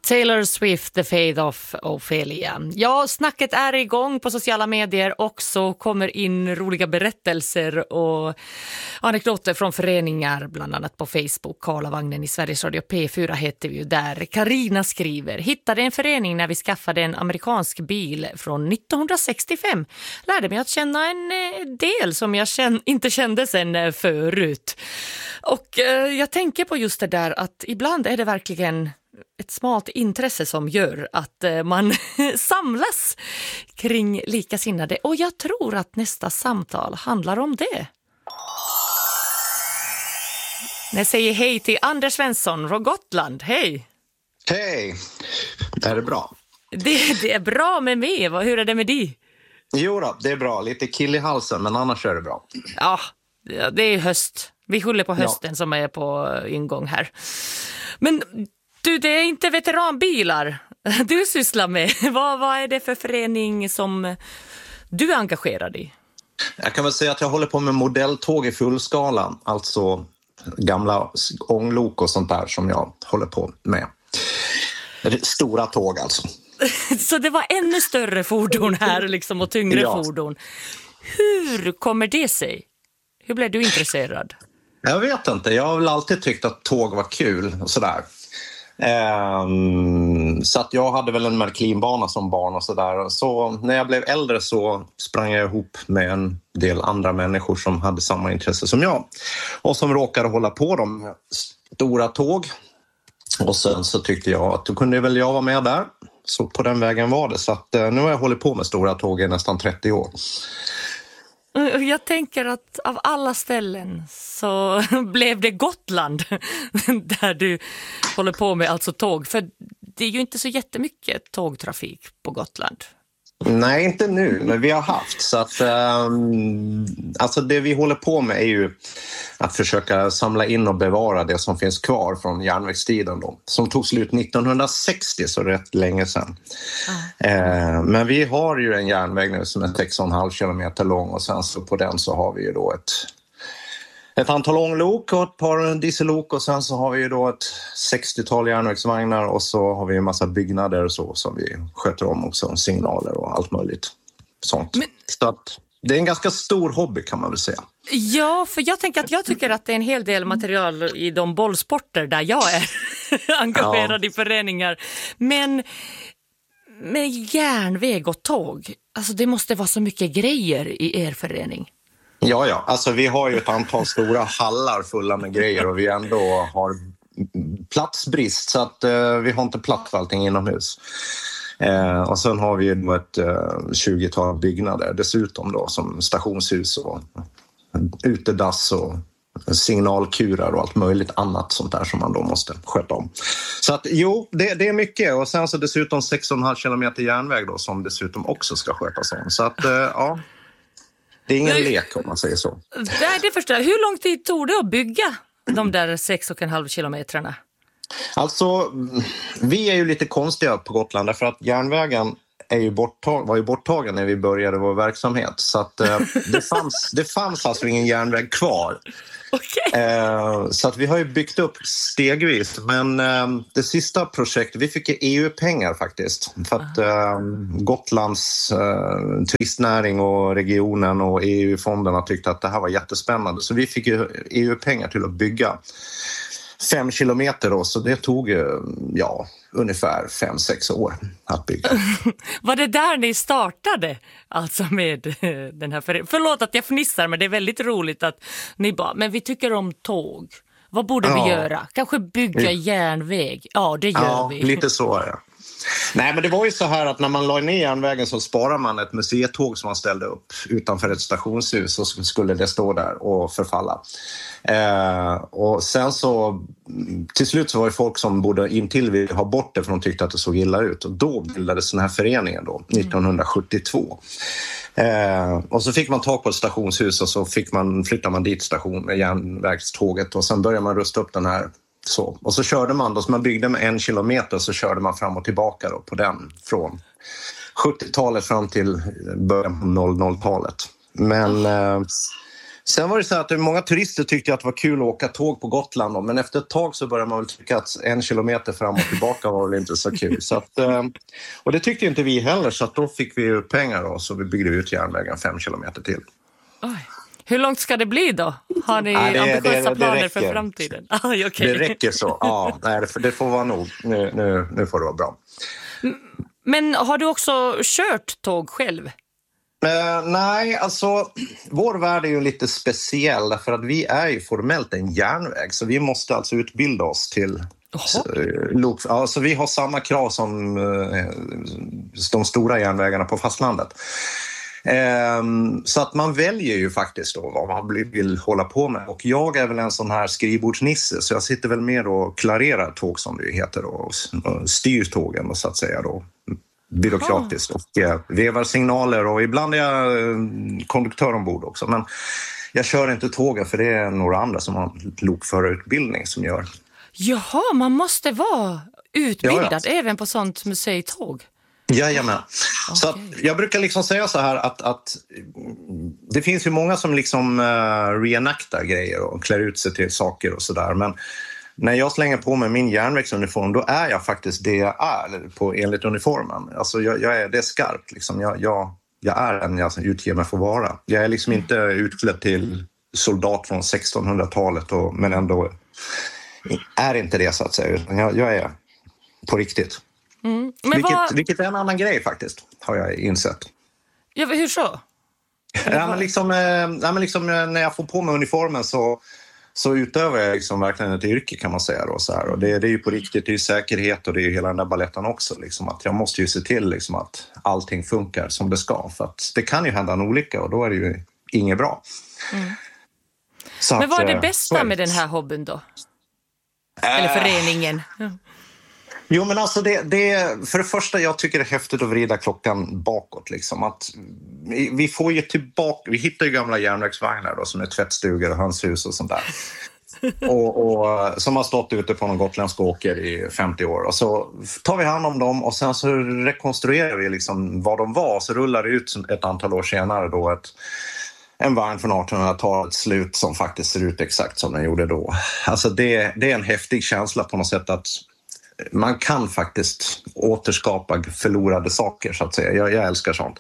Taylor Swift, The Fate of Ophelia. Ja, snacket är igång på sociala medier och så kommer in roliga berättelser och anekdoter från föreningar, bland annat på Facebook. Karlavagnen i Sveriges Radio P4 heter vi ju där. Carina skriver: hittade en förening när vi skaffade en amerikansk bil från 1965. Lärde mig att känna en del som jag inte kände sen förut. Och jag tänker på just det där att ibland är det verkligen ett smalt intresse som gör att man samlas kring likasinnade. Och jag tror att nästa samtal handlar om det. Jag säger hej till Anders Svensson från Gotland. Hej! Hej! Är det bra? Det är bra med mig. Hur är det med dig? Jo då, det är bra. Lite kill i halsen, men annars är det bra. Ja, det är höst. Vi skyller på hösten som är på ingång här. Men du, det är inte veteranbilar du sysslar med. Vad är det för förening som du är engagerad i? Jag kan väl säga att jag håller på med modelltåg i fullskala. Alltså gamla ånglok och sånt där som jag håller på med. Stora tåg alltså. Så det var ännu större fordon här liksom, och tyngre fordon. Hur kommer det sig? Hur blev du intresserad? Jag vet inte. Jag har väl alltid tyckt att tåg var kul och sådär. Så att jag hade väl en Märklinbana som barn och sådär. Så när jag blev äldre så sprang jag ihop med en del andra människor som hade samma intresse som jag. Och som råkade hålla på de stora tåg. Och sen så tyckte jag att då kunde väl jag vara med där. Så på den vägen var det. Så att nu har jag hållit på med stora tåg i nästan 30 år. Jag tänker att av alla ställen så blev det Gotland där du håller på med alltså tåg. För det är ju inte så jättemycket tågtrafik på Gotland. Nej, inte nu, men vi har haft. Så att, alltså det vi håller på med är ju att försöka samla in och bevara det som finns kvar från järnvägstiden då, som tog slut 1960, så rätt länge sedan. Men vi har ju en järnväg nu som är 6,5 kilometer lång, och sen så på den så har vi ju då ett antal ånglok och ett par diesellok, och sen så har vi ju då ett 60-tal järnvägsvagnar, och så har vi en massa byggnader och så som vi sköter om också, signaler och allt möjligt sånt. Så att det är en ganska stor hobby kan man väl säga. Ja, för jag tycker att det är en hel del material i de bollsporter där jag är engagerad i föreningar. Men med järnväg och tåg, alltså det måste vara så mycket grejer i er förening. Ja, alltså vi har ju ett antal stora hallar fulla med grejer, och vi ändå har platsbrist, så att vi har inte plats för allting inomhus. Och sen har vi ju då ett 20-tal byggnader dessutom då, som stationshus och utedass och signalkurar och allt möjligt annat sånt där som man då måste sköta om. Så att jo, det är mycket, och sen så dessutom 6,5 kilometer järnväg då som dessutom också ska skötas om. Så att ja, det är ingen lek om man säger så. Det förstår jag. Hur lång tid tog det att bygga de där 6,5 kilometrarna? Alltså, vi är ju lite konstiga på Gotland därför att järnvägen var ju borttagen när vi började vår verksamhet. Så att det fanns alltså ingen järnväg kvar. Okay. Så att vi har ju byggt upp stegvis. Men det sista projektet, vi fick EU-pengar faktiskt. För att Gotlands turistnäring och regionen och EU-fonderna tyckte att det här var jättespännande. Så vi fick ju EU-pengar till att bygga 5 kilometer då, så det tog ungefär 5-6 år att bygga. Var det där ni startade alltså med den här föreningen? Förlåt att jag fnissar, men det är väldigt roligt att ni bara, men vi tycker om tåg. Vad borde vi göra? Kanske bygga järnväg? Ja, det gör vi. Ja, lite så är det. Nej, men det var ju så här att när man la ner järnvägen så sparar man ett museitåg som man ställde upp utanför ett stationshus, och så skulle det stå där och förfalla. Och sen så till slut så var det folk som borde intill ville ha bort det för de tyckte att det såg illa ut, och då bildades den här föreningen då 1972. Och så fick man tag på ett stationshus, och så flyttade man dit järnvägståget, och sen började man rusta upp den här. Så. Och så körde man då, så man byggde med 1 kilometer, så körde man fram och tillbaka då på den från 70-talet fram till början på 00-talet. Men Sen var det så att många turister tyckte att det var kul att åka tåg på Gotland då, men efter ett tag så började man väl tycka att 1 kilometer fram och tillbaka var väl inte så kul. Så att, och det tyckte inte vi heller, så att då fick vi ju pengar då, så vi byggde ut järnvägen 5 kilometer till. Oj. Hur långt ska det bli då? Har ni ambitiösa planer för framtiden? Okay. Det räcker så. Ja, det får vara nog. Nu får det vara bra. Men har du också kört tåg själv? Nej, alltså vår värld är ju lite speciell därför att vi är ju formellt en järnväg, så vi måste alltså utbilda oss till lok. Alltså vi har samma krav som de stora järnvägarna på fastlandet. Så att man väljer ju faktiskt då vad man vill hålla på med, och jag är väl en sån här skrivbordsnisse, så jag sitter väl med och klarerar tåg som det heter då, och styr tågen och så att säga då byråkratiskt och vevar signaler, och ibland är jag konduktör ombord också, men jag kör inte tågen för det är några andra som har lokförarutbildning som gör. Jaha, man måste vara utbildad även på sånt museitåg. Jajamän. Så att jag brukar liksom säga så här att det finns ju många som liksom reenactar grejer och klär ut sig till saker och sådär, men när jag slänger på mig min järnvägsuniform, då är jag faktiskt det jag är enligt uniformen. Alltså det är skarpt liksom. Jag är den jag utger mig för att vara. Jag är liksom inte utklädd till soldat från 1600-talet men ändå är inte det så att säga. Jag är på riktigt. Mm. Men vilket är en annan grej faktiskt, har jag insett. Ja, hur så? Men liksom när jag får på mig uniformen så utövar jag liksom verkligen ett yrke, kan man säga då, så här. Och det är ju på riktigt, det är ju säkerhet och det är ju hela den där balletten också liksom, att jag måste ju se till liksom att allting funkar som det ska, för att det kan ju hända en olycka och då är det ju inget bra. Mm. Men vad är det bästa med den här hobbyn då? Eller föreningen? Ja. Jo, men alltså det för det första, jag tycker det är häftigt att vrida klockan bakåt liksom, att vi får ju tillbaka, vi hittar ju gamla järnvägsvagnar då som är tvättstugor och hönshus och sånt där. och som har stått ute på någon gotländsk åker i 50 år, och så tar vi hand om dem och sen så rekonstruerar vi liksom vad de var, så rullar det ut ett antal år senare då en vagn från 1800-talet slut som faktiskt ser ut exakt som den gjorde då. Alltså det är en häftig känsla på något sätt att man kan faktiskt återskapa förlorade saker, så att säga. Jag älskar sånt.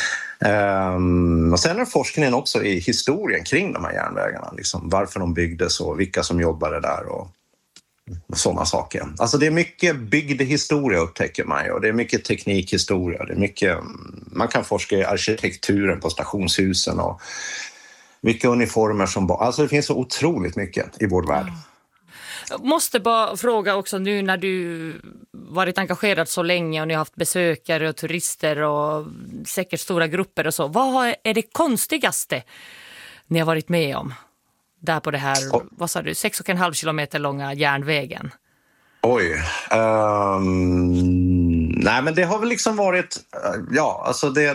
Och sen är forskningen också i historien kring de här järnvägarna. Liksom, varför de byggdes och vilka som jobbade där och sådana saker. Alltså det är mycket bygdehistoria, upptäcker man ju. Och det är mycket teknikhistoria. Det är mycket, man kan forska i arkitekturen på stationshusen och vilka uniformer som... Alltså det finns så otroligt mycket i vår värld. Jag måste bara fråga också, nu när du varit engagerad så länge och ni har haft besökare och turister och säkert stora grupper och så. Vad är det konstigaste ni har varit med om där på det här, vad sa du, 6,5 kilometer långa järnvägen? Oj. Nej, men det har väl liksom varit, ja, alltså det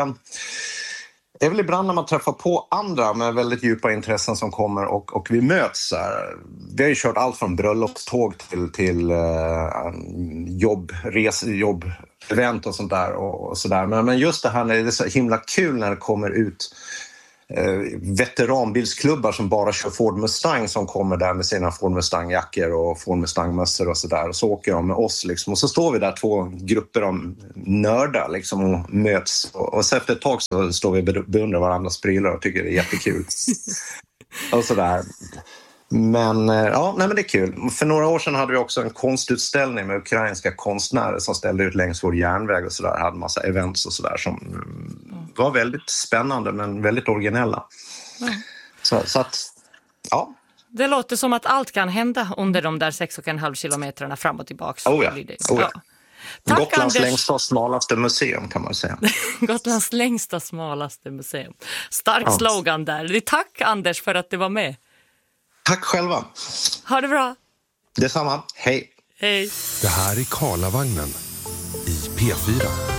är väl ibland när man träffar på andra med väldigt djupa intressen som kommer och vi möts här. Vi har ju kört allt från bröllopståg till jobbevent och sånt där och sådär. Men just det här, när det är så himla kul när det kommer ut veteranbilsklubbar som bara kör Ford Mustang, som kommer där med sina Ford Mustang-jackor och Ford Mustang-mössor och sådär, och så åker de med oss liksom. Och så står vi där, 2 grupper av nördar liksom, och möts, och så efter ett tag så står vi och beundrar varandras prylar och tycker det är jättekul. Och sådär. Men ja, nej, men det är kul. För några år sedan hade vi också en konstutställning med ukrainska konstnärer som ställde ut längs vår järnväg och sådär. Hade massa events och sådär som var väldigt spännande men väldigt originella. Så att, ja. Det låter som att allt kan hända under de där 6,5 kilometrarna fram och tillbaka. Oh ja. Ja. Tack, Gotlands Anders. längsta och smalaste museum, kan man säga. Gotlands längsta smalaste museum. Stark slogan där. Tack, Anders, för att du var med. Tack själva. Ha det bra. Detsamma. Hej. Hej. Det här är Karlavagnen i P4.